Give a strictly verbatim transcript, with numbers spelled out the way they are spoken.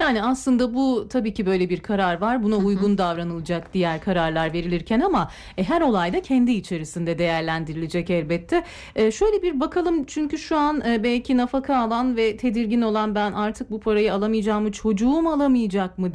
Yani aslında bu tabii ki böyle bir karar var. Buna Hı hı. uygun davranılacak diğer kararlar verilirken ama e, her olay da kendi içerisinde değerlendirilecek elbette. E, şöyle bir bakalım çünkü şu an e, belki nafaka alan ve tedirgin olan ben artık bu parayı alamayacağımı, çocuğum alamayacak mı